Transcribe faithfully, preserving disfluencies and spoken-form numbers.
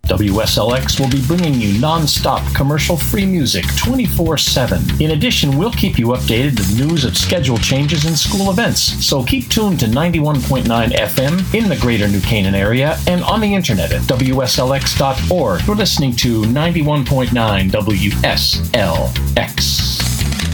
W S L X will be bringing you non-stop commercial-free music twenty-four seven. In addition, we'll keep you updated with news of schedule changes and school events, so keep tuned to ninety-one point nine F M in the greater New Canaan area and on the internet at W S L X dot org. You're listening to ninety-one point nine W S L X.